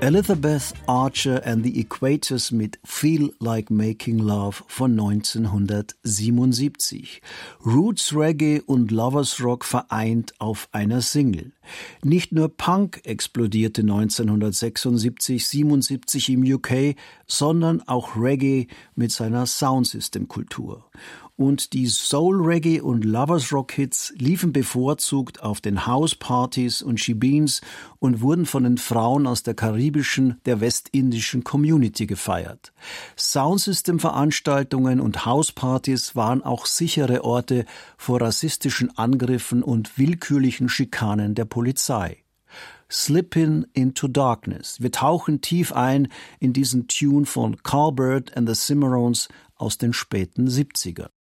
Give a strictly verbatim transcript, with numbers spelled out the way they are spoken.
Elizabeth Archer and the Equators mit Feel Like Making Love von neunzehnhundertsiebenundsiebzig. Roots Reggae und Lovers Rock vereint auf einer Single. Nicht nur Punk explodierte neunzehnhundertsechsundsiebzig siebenundsiebzig im U K, sondern auch Reggae mit seiner Soundsystem-Kultur. Und die Soul-Reggae- und Lovers-Rock-Hits liefen bevorzugt auf den House-Partys und Shebeens und wurden von den Frauen aus der karibischen, der westindischen Community gefeiert. Soundsystem-Veranstaltungen und House-Partys waren auch sichere Orte vor rassistischen Angriffen und willkürlichen Schikanen der Polizei. Slippin' into Darkness. Wir tauchen tief ein in diesen Tune von Carl Burt and the Cimarrones aus den späten siebziger.